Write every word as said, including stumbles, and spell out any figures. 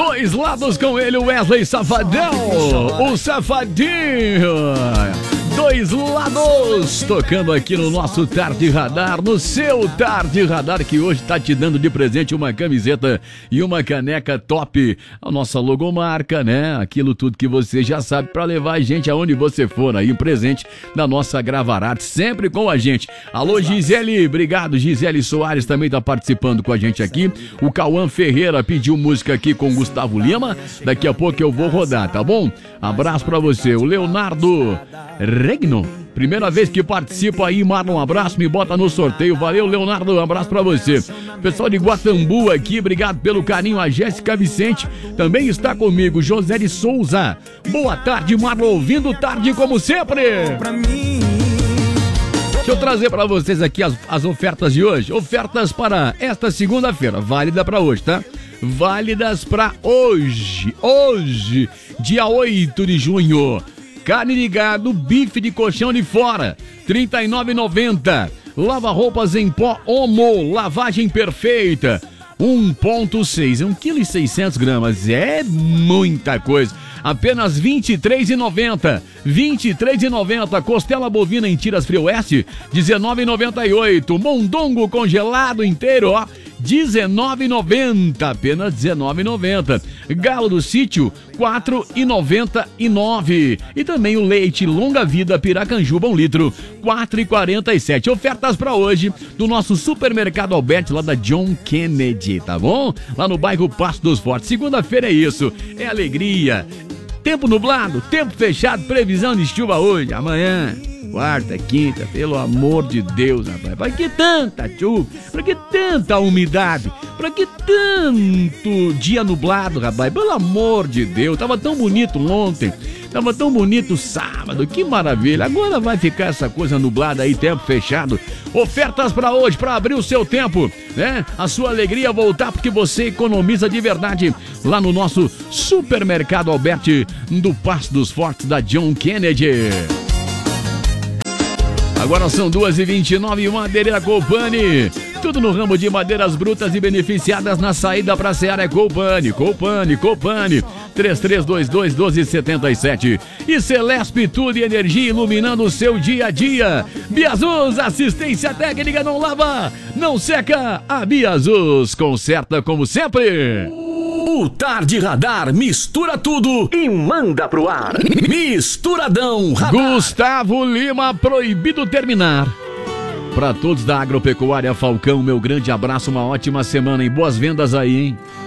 Dois lados com ele, Wesley Safadão, o Safadinho. Dois lados, tocando aqui no nosso Tarde Radar, no seu Tarde Radar, que hoje tá te dando de presente uma camiseta e uma caneca top, a nossa logomarca, né? Aquilo tudo que você já sabe pra levar a gente aonde você for aí, um presente da nossa Gravararte, sempre com a gente. Alô, Gisele, obrigado. Gisele Soares também tá participando com a gente aqui. O Cauã Ferreira pediu música aqui com Gustavo Lima, daqui a pouco eu vou rodar, tá bom? Abraço pra você. O Leonardo Regno, primeira vez que participo aí, Marlon, um abraço, me bota no sorteio. Valeu, Leonardo, um abraço pra você. Pessoal de Guatambu aqui, obrigado pelo carinho. A Jéssica Vicente também está comigo. José de Souza, boa tarde, Marlon, ouvindo tarde como sempre. Deixa eu trazer pra vocês aqui as, as ofertas de hoje. Ofertas para esta segunda-feira, válida pra hoje, tá? Válidas pra hoje, hoje, dia oito de junho. Carne de gado, bife de colchão de fora, trinta e nove reais e noventa centavos. Lava roupas em pó Omo, lavagem perfeita, um vírgula seis, um quilo e seiscentos gramas, é muita coisa. Apenas vinte e três reais e noventa centavos. vinte e três reais e noventa centavos. Costela bovina em tiras Frio Oeste, dezenove reais e noventa e oito centavos. Mondongo congelado inteiro, ó, dezenove reais e noventa centavos. Apenas dezenove reais e noventa centavos. Galo do sítio, quatro reais e noventa e nove centavos. E também o leite longa vida Piracanjuba, um litro, quatro reais e quarenta e sete centavos. Ofertas para hoje do nosso supermercado Alberti, lá da John Kennedy, tá bom? Lá no bairro Passo dos Fortes. Segunda-feira é isso, é alegria. Tempo nublado, tempo fechado, previsão de chuva hoje, amanhã, quarta, quinta, pelo amor de Deus, rapaz. Pra que tanta chuva? Pra que tanta umidade? Pra que tanto dia nublado, rapaz? Pelo amor de Deus, tava tão bonito ontem, tava tão bonito sábado, que maravilha. Agora vai ficar essa coisa nublada aí, tempo fechado. Ofertas pra hoje, pra abrir o seu tempo, né? A sua alegria voltar, porque você economiza de verdade lá no nosso supermercado Alberti do Passo dos Fortes, da John Kennedy. Agora são duas e vinte e nove, Madeireira Colpani. Tudo no ramo de madeiras brutas e beneficiadas na saída pra Seara é Colpani, Colpani, Colpani. três três dois dois, um dois sete sete. E Celesp, tudo e energia iluminando o seu dia a dia. Biazus, assistência técnica, não lava, não seca. A Biazus conserta como sempre. O Tarde Radar mistura tudo e manda pro ar. Misturadão Radar. Gustavo Lima, proibido terminar. Para todos da Agropecuária Falcão, meu grande abraço, uma ótima semana e boas vendas aí, hein?